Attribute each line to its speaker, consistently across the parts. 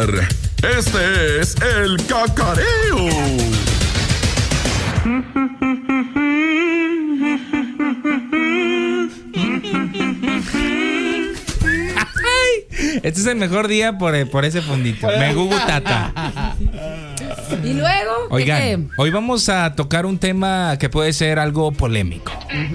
Speaker 1: escuchar. Este es el Cacareo.
Speaker 2: Este es el mejor día por ese fondito. Me gugu tata.
Speaker 3: Y luego,
Speaker 2: oigan, hoy vamos a tocar un tema que puede ser algo polémico.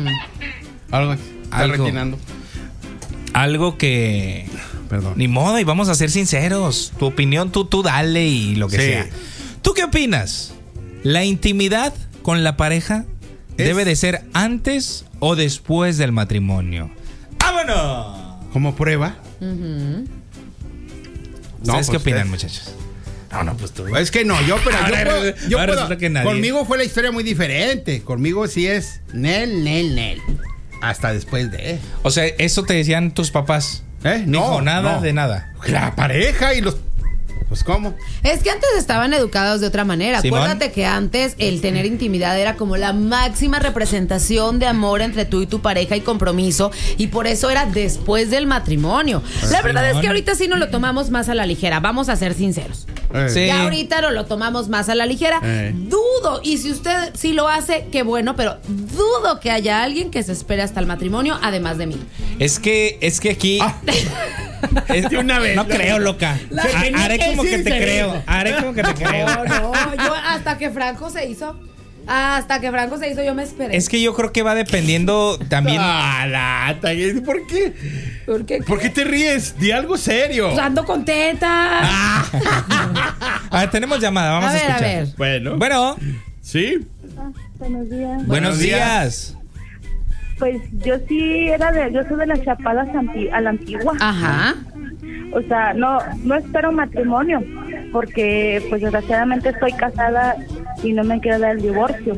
Speaker 2: Algo que...
Speaker 4: Perdón.
Speaker 2: Ni modo, y vamos a ser sinceros. Tu opinión, tú dale y lo que sea. ¿Tú qué opinas? ¿La intimidad con la pareja debe de ser antes o después del matrimonio? ¡Vámonos!
Speaker 4: ¿Como prueba?
Speaker 2: ¿Ustedes qué opinan, muchachos? No, pues tú.
Speaker 4: Es que no, yo puedo.
Speaker 2: Que nadie.
Speaker 4: Conmigo fue la historia muy diferente. Conmigo sí es Nel. Hasta después de.
Speaker 2: O sea, ¿eso te decían tus papás?
Speaker 4: No,
Speaker 2: nada de nada.
Speaker 4: La pareja y los... Pues, ¿cómo?
Speaker 3: Es que antes estaban educados de otra manera.
Speaker 2: ¿Simón?
Speaker 3: Acuérdate que antes el tener intimidad era como la máxima representación de amor entre tú y tu pareja y compromiso, y por eso era después del matrimonio. La verdad es que ahorita sí nos lo tomamos más a la ligera, vamos a ser sinceros.
Speaker 2: Sí.
Speaker 3: Ya ahorita nos lo tomamos más a la ligera. Dudo, y si usted sí lo hace, qué bueno, pero dudo que haya alguien que se espere hasta el matrimonio, además de mí.
Speaker 2: Es que aquí... Es de una vez. No creo, loca. Haré como que te creo.
Speaker 3: No, yo hasta que Franco se hizo, yo me esperé.
Speaker 2: Es que yo creo que va dependiendo también.
Speaker 4: ¿Por qué?
Speaker 3: ¿Por qué?
Speaker 4: ¿Por qué te ríes? Di algo serio.
Speaker 3: Pues ando contenta.
Speaker 2: A ver, tenemos llamada, vamos a escuchar.
Speaker 3: A ver.
Speaker 2: Bueno.
Speaker 4: ¿Sí?
Speaker 5: Buenos días.
Speaker 2: Buenos días.
Speaker 5: Pues yo soy de las chapadas a la antigua.
Speaker 3: Ajá.
Speaker 5: O sea, no espero matrimonio, porque pues desgraciadamente estoy casada y no me quiero dar el divorcio.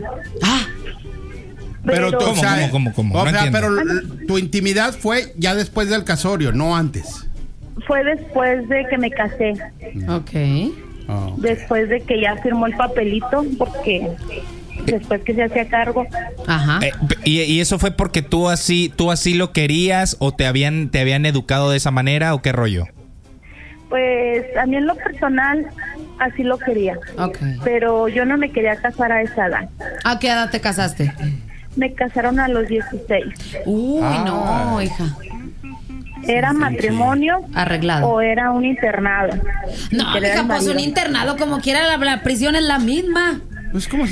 Speaker 4: Pero
Speaker 2: ¿Cómo?
Speaker 4: O
Speaker 2: No
Speaker 4: sea,
Speaker 2: entiendo.
Speaker 4: pero tu intimidad fue ya después del casorio, no antes.
Speaker 5: Fue después de que me casé,
Speaker 3: Ok.
Speaker 5: después de que ya firmó el papelito, porque después que se hacía cargo.
Speaker 3: Ajá.
Speaker 2: ¿Y eso fue porque tú así lo querías o te habían educado de esa manera o qué rollo?
Speaker 5: Pues a mí en lo personal así lo quería.
Speaker 3: Ok.
Speaker 5: Pero yo no me quería casar a esa edad.
Speaker 3: ¿A qué edad te casaste?
Speaker 5: Me casaron a los 16.
Speaker 3: Uy, no, hija.
Speaker 5: ¿Era matrimonio
Speaker 3: Arreglado.
Speaker 5: o era un internado?
Speaker 3: No,
Speaker 5: Que era
Speaker 3: hija,
Speaker 5: el
Speaker 3: pues un
Speaker 5: marido.
Speaker 3: internado como quiera, la prisión es la misma.
Speaker 4: Pues, ¿cómo